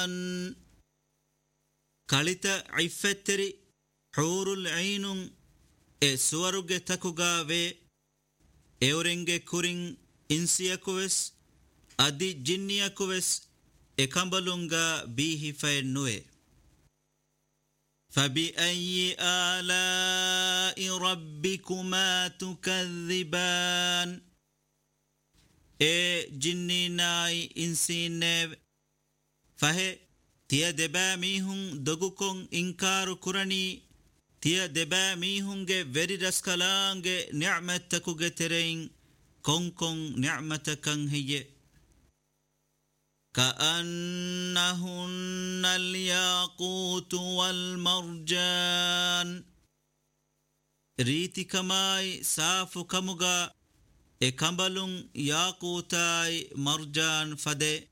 ಕಳಿತ ಐಫೆತ್ತರಿ ಹೂರುಲ್ ಐನುಂ ಸುವರುಗೆ ತಕುಗಾವೆ ಎವರೆಂಗೆ ಕುರಿಂ ಇನ್ಸಿಯಕುವೆಸ್ ಅದಿ ಜಿನ್ನಿಯಕುವೆಸ್ ಎಕಂಬಲುಂಗ ಬೀಹಿಫೆನ್ನುವೆ فبأي آلاء ربكما تكذبان جني ناي إنسين فهي تيا دبا ميهن دغوكون إنكار كراني تيا دبا ميهن جي وري رسكالان جي نعمتكو جي ترين كون نعمتكن هي كأنهن الياقوت والمرجان ريتي كماي سافو كمغا اكمبلون ياقوتاي مرجان فده